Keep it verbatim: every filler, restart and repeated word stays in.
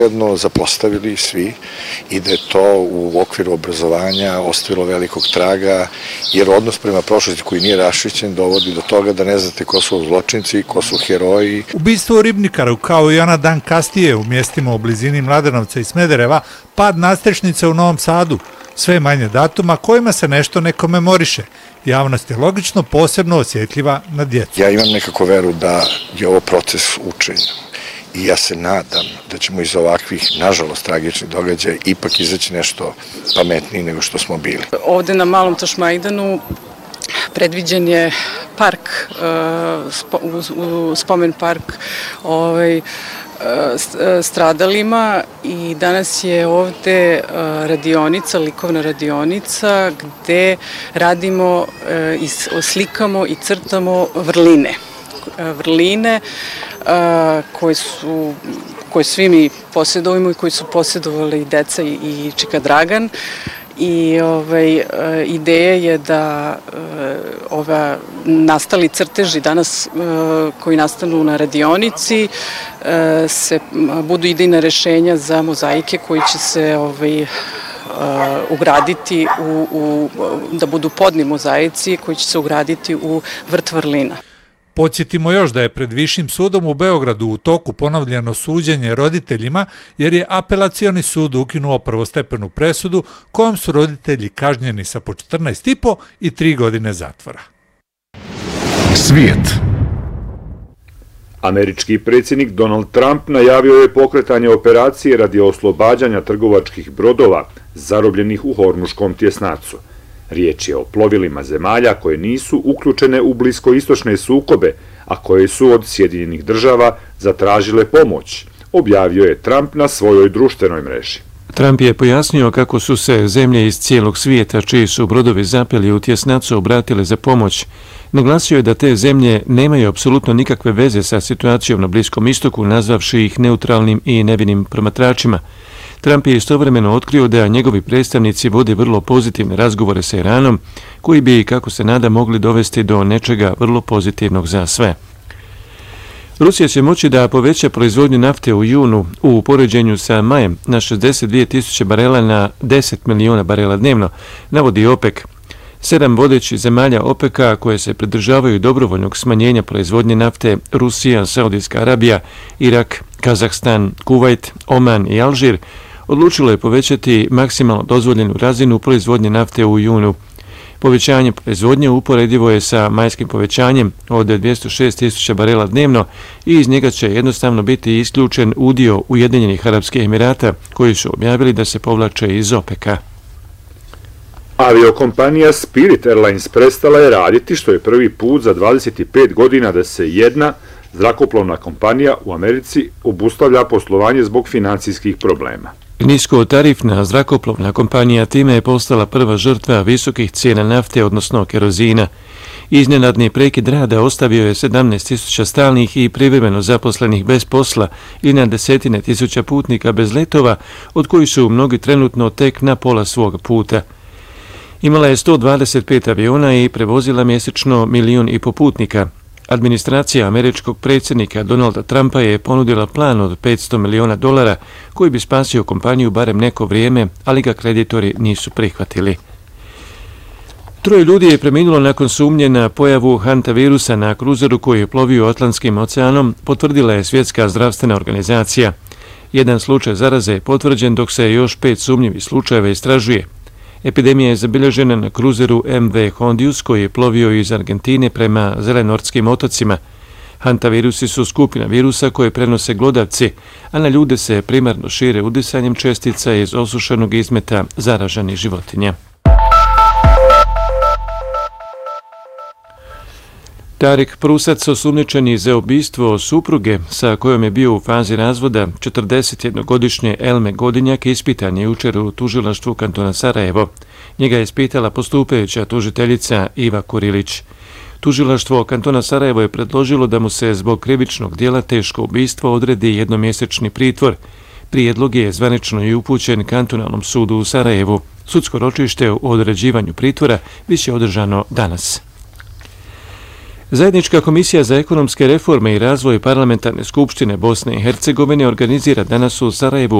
jedno zapostavili svi i da je to u okviru obrazovanja ostavilo velikog traga, jer odnos prema prošlosti koji nije raščišćen dovodi do toga da ne znate ko su zločinci, ko su heroji. Ubistvo u Ribnikaru, kao i ona dan kasnije u mjestima u blizini Mladenovca i Smedereva, pad nastrešnice u Novom Sadu, sve manje datuma kojima se nešto ne komemoriše. Javnost je logično posebno osjetljiva na djecu. Ja imam nekako veru da je ovo proces učenja. I ja se nadam da ćemo iz ovakvih, nažalost, tragičnih događaja ipak izaći nešto pametniji nego što smo bili. Ovde na Malom Tašmajdanu predviđen je park, spomen park stradalima i danas je ovde radionica, likovna radionica gde radimo, slikamo i crtamo vrline. Vrline koje su koje svi mi posjedujemo i koji su posjedovali i deca i Čika Dragan. I ovaj, ideja je da ova nastali crteži danas koji nastanu na radionici se budu idejna rešenja za mozaike koji će se ovaj, ugraditi u, u, da budu podni mozaici koji će se ugraditi u vrt vrlina. Podsjetimo još da je pred Višim sudom u Beogradu u toku ponovljeno suđenje roditeljima jer je apelacioni sud ukinuo prvostepenu presudu kojom su roditelji kažnjeni sa po četrnaest i po i tri godine zatvora. Svijet. Američki predsjednik Donald Trump najavio je pokretanje operacije radi oslobađanja trgovačkih brodova zarobljenih u Hormuškom tjesnacu. Riječ je o plovilima zemalja koje nisu uključene u bliskoistočne sukobe, a koje su od Sjedinjenih država zatražile pomoć, objavio je Trump na svojoj društvenoj mreži. Trump je pojasnio kako su se zemlje iz cijelog svijeta, čiji su brodovi zapeli u tjesnacu, obratile za pomoć. Naglasio je da te zemlje nemaju apsolutno nikakve veze sa situacijom na Bliskom istoku, nazvavši ih neutralnim i nevinim promatračima. Trump je istovremeno otkrio da njegovi predstavnici vode vrlo pozitivne razgovore sa Iranom, koji bi, kako se nada, mogli dovesti do nečega vrlo pozitivnog za sve. Rusija će moći da poveća proizvodnju nafte u junu u poređenju sa majem na šezdeset dvije tisuće barela na deset miliona barela dnevno, navodi OPEC. Sedam vodećih zemalja OPEC-a koje se pridržavaju dobrovoljnog smanjenja proizvodnje nafte, Rusija, Saudijska Arabija, Irak, Kazahstan, Kuvajt, Oman i Alžir, odlučilo je povećati maksimalno dozvoljenu razinu proizvodnje nafte u junu. Povećanje proizvodnje uporedivo je sa majskim povećanjem od dvjesto šest tisuća barela dnevno i iz njega će jednostavno biti isključen udio Ujedinjenih Arapskih Emirata koji su objavili da se povlače iz OPEC-a. Aviokompanija Spirit Airlines prestala je raditi, što je prvi put za dvadeset pet godina da se jedna zrakoplovna kompanija u Americi obustavlja poslovanje zbog financijskih problema. Niskotarifna zrakoplovna kompanija time je postala prva žrtva visokih cijena nafte, odnosno kerozina. Iznenadni prekid rada ostavio je sedamnaest tisuća stalnih i privremeno zaposlenih bez posla i na desetine tisuća putnika bez letova, od kojih su mnogi trenutno tek na pola svog puta. Imala je sto dvadeset pet aviona i prevozila mjesečno milijun i po putnika. Administracija američkog predsjednika Donalda Trumpa je ponudila plan od petsto miliona dolara koji bi spasio kompaniju barem neko vrijeme, ali ga kreditori nisu prihvatili. Troje ljudi je preminulo nakon sumnje na pojavu hantavirusa na kruzeru koji je plovio Atlantskim oceanom, potvrdila je Svjetska zdravstvena organizacija. Jedan slučaj zaraze je potvrđen dok se još pet sumnjivih slučajeva istražuje. Epidemija je zabilježena na kruzeru M V Hondius koji je plovio iz Argentine prema Zelenortskim otocima. Hantavirusi su skupina virusa koje prenose glodavci, a na ljude se primarno šire udisanjem čestica iz osušenog izmeta zaraženih životinja. Tarik Prusac, osumnjičeni za ubistvo supruge sa kojom je bio u fazi razvoda, četrdesetjednogodišnje Elme Godinjak, ispitan je jučer u tužilaštvu kantona Sarajevo. Njega je ispitala postupajuća tužiteljica Iva Kurilić. Tužilaštvo kantona Sarajevo je predložilo da mu se zbog krivičnog dijela teško ubistvo odredi jednomjesečni pritvor. Prijedlog je zvanično i upućen kantonalnom sudu u Sarajevu. Sudsko ročište o određivanju pritvora biće održano danas. Zajednička komisija za ekonomske reforme i razvoj parlamentarne skupštine Bosne i Hercegovine organizira danas u Sarajevu